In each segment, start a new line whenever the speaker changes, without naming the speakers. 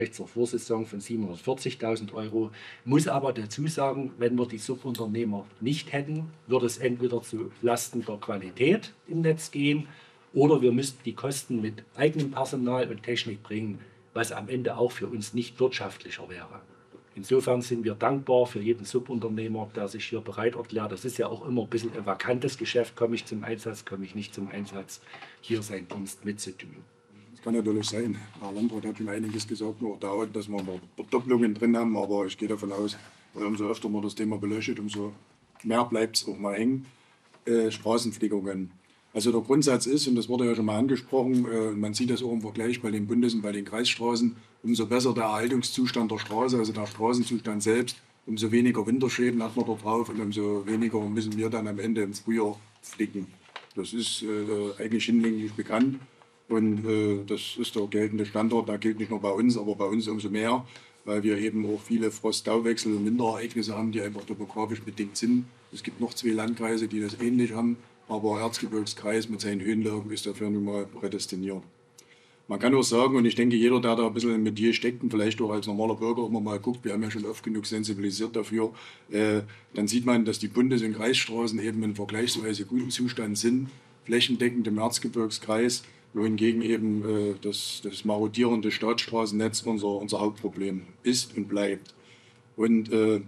zur Vorsaison von 740.000 Euro. Muss aber dazu sagen, wenn wir die Subunternehmer nicht hätten, würde es entweder zu Lasten der Qualität im Netz gehen oder wir müssten die Kosten mit eigenem Personal und Technik bringen, was am Ende auch für uns nicht wirtschaftlicher wäre. Insofern sind wir dankbar für jeden Subunternehmer, der sich hier bereit erklärt. Das ist ja auch immer ein bisschen ein vakantes Geschäft. Komme ich zum Einsatz, komme ich nicht zum Einsatz, hier seinen Dienst mitzutun.
Das kann natürlich sein. Herr Landrat hat schon einiges gesagt, nur dauert, dass wir Verdopplungen drin haben. Aber ich gehe davon aus, umso öfter man das Thema beleuchtet, umso mehr bleibt es auch mal hängen. Straßenflickungen. Also der Grundsatz ist, und das wurde ja schon mal angesprochen, man sieht das auch im Vergleich bei den Bundes- und bei den Kreisstraßen, umso besser der Erhaltungszustand der Straße, also der Straßenzustand selbst, umso weniger Winterschäden hat man da drauf und umso weniger müssen wir dann am Ende im Frühjahr flicken. Das ist eigentlich hinlänglich bekannt und das ist der geltende Standard. Da gilt nicht nur bei uns, aber bei uns umso mehr, weil wir eben auch viele Frost-Tauwechsel und Winterereignisse haben, die einfach topografisch bedingt sind. Es gibt noch 2 Landkreise, die das ähnlich haben. Aber Erzgebirgskreis mit seinen Höhenlagen ist dafür nun mal prädestiniert. Man kann auch sagen, und ich denke, jeder, der da ein bisschen im Metier steckt und vielleicht auch als normaler Bürger immer mal guckt, wir haben ja schon oft genug sensibilisiert dafür, dann sieht man, dass die Bundes- und Kreisstraßen eben in vergleichsweise gutem Zustand sind, flächendeckend im Erzgebirgskreis, wohingegen eben das marodierende Staatsstraßennetz unser Hauptproblem ist und bleibt. Und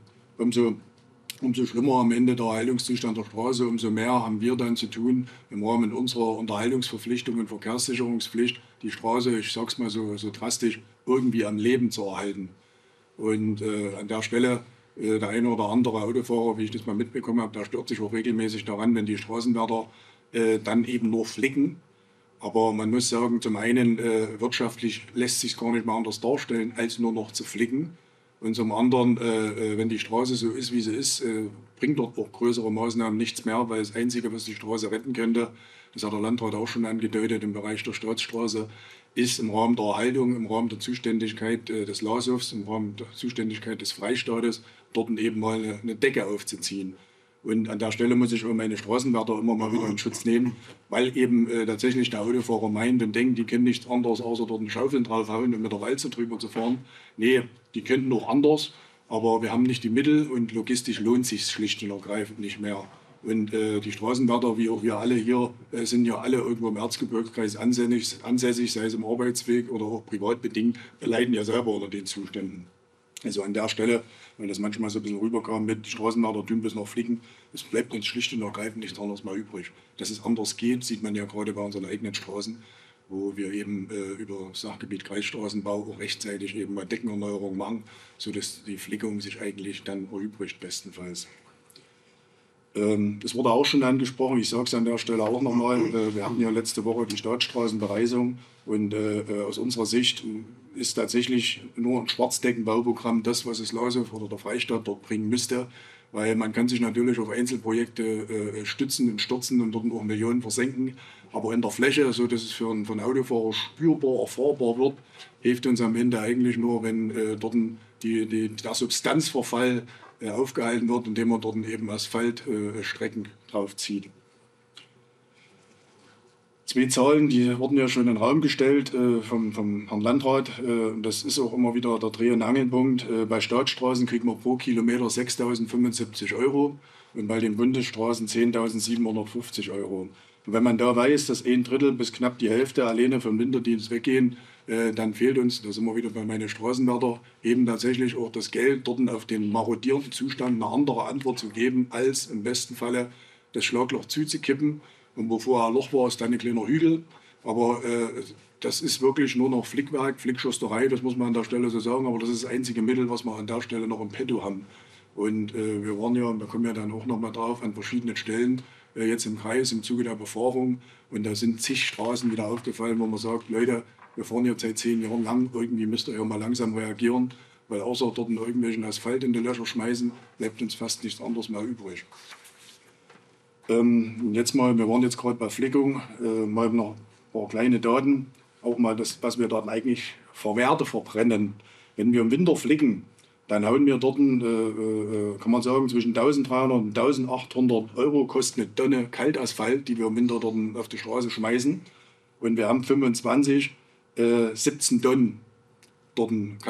umso schlimmer am Ende der Erhaltungszustand der Straße, umso mehr haben wir dann zu tun, im Rahmen unserer Unterhaltungsverpflichtung und Verkehrssicherungspflicht, die Straße, ich sage es mal so drastisch, irgendwie am Leben zu erhalten. Und an der Stelle, der eine oder andere Autofahrer, wie ich das mal mitbekommen habe, der stört sich auch regelmäßig daran, wenn die Straßenwärter dann eben nur flicken. Aber man muss sagen, zum einen wirtschaftlich lässt sich gar nicht mehr anders darstellen, als nur noch zu flicken. Und zum anderen, wenn die Straße so ist, wie sie ist, bringt dort auch größere Maßnahmen nichts mehr, weil das Einzige, was die Straße retten könnte, das hat der Landrat auch schon angedeutet, im Bereich der Staatsstraße, ist im Rahmen der Erhaltung, im Rahmen der Zuständigkeit des LASOWs, im Rahmen der Zuständigkeit des Freistaates, dort eben mal eine Decke aufzuziehen. Und an der Stelle muss ich auch meine Straßenwärter immer mal wieder in Schutz nehmen, weil eben tatsächlich der Autofahrer meint und denkt, die können nichts anderes, außer dort einen Schaufeln draufhauen und mit der Walze drüber zu fahren. Nee, die könnten auch anders, aber wir haben nicht die Mittel und logistisch lohnt sich schlicht und ergreifend nicht mehr. Und die Straßenwärter, wie auch wir alle hier, sind ja alle irgendwo im Erzgebirgskreis ansässig, sei es im Arbeitsweg oder auch privat bedingt, wir leiden ja selber unter den Zuständen. Also an der Stelle, weil das manchmal so ein bisschen rüberkam mit Straßenwärter tun bis noch flicken, es bleibt uns schlicht und ergreifend nichts anderes mehr übrig. Dass es anders geht, sieht man ja gerade bei unseren eigenen Straßen, wo wir eben über das Sachgebiet Kreisstraßenbau auch rechtzeitig eben mal Deckenerneuerung machen, sodass die Flickung sich eigentlich dann erübrigt bestenfalls. Das wurde auch schon angesprochen, ich sage es an der Stelle auch nochmal, wir hatten ja letzte Woche die Staatsstraßenbereisung und aus unserer Sicht ist tatsächlich nur ein Schwarzdeckenbauprogramm das, was das LASOW oder der Freistaat dort bringen müsste, weil man kann sich natürlich auf Einzelprojekte stützen und stürzen und dort auch Millionen versenken, aber in der Fläche, so dass es für einen Autofahrer spürbar, erfahrbar wird, hilft uns am Ende eigentlich nur, wenn dort der Substanzverfall aufgehalten wird, indem man dort eben Asphaltstrecken draufzieht. 2 Zahlen, die wurden ja schon in den Raum gestellt vom Herrn Landrat. Das ist auch immer wieder der Dreh- und Angelpunkt. Bei Staatsstraßen kriegt man pro Kilometer 6.075 Euro und bei den Bundesstraßen 10.750 Euro. Und wenn man da weiß, dass 1/3 bis knapp die Hälfte alleine vom Winterdienst weggehen, dann fehlt uns, da sind wir wieder bei meinen Straßenwärter, eben tatsächlich auch das Geld, dort auf den marodierenden Zustand eine andere Antwort zu geben, als im besten Falle das Schlagloch zuzukippen. Und wo vorher ein Loch war, ist dann ein kleiner Hügel. Aber das ist wirklich nur noch Flickwerk, Flickschusterei, das muss man an der Stelle so sagen. Aber das ist das einzige Mittel, was wir an der Stelle noch im Petto haben. Und wir waren ja, da kommen wir dann auch noch mal drauf, an verschiedenen Stellen, jetzt im Kreis, im Zuge der Befahrung. Und da sind zig Straßen wieder aufgefallen, wo man sagt, Leute, wir fahren jetzt seit 10 Jahren lang, irgendwie müsst ihr ja mal langsam reagieren, weil außer dort irgendwelchen Asphalt in die Löcher schmeißen, bleibt uns fast nichts anderes mehr übrig. Jetzt mal, wir waren jetzt gerade bei Flickung, mal noch ein paar kleine Daten, auch mal das, was wir dort eigentlich für Werte verbrennen. Wenn wir im Winter flicken, dann hauen wir dort, kann man sagen, zwischen 1.300 und 1.800 Euro kostet eine Tonne Kaltasphalt, die wir im Winter dort auf die Straße schmeißen. Und wir haben 25, 17 Tonnen dort